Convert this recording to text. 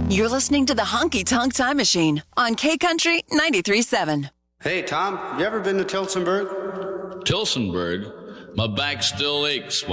You're listening to the Honky Tonk Time Machine on K Country 93.7. Hey, Tom, you ever been to Tilsonburg? Tilsonburg? My back still aches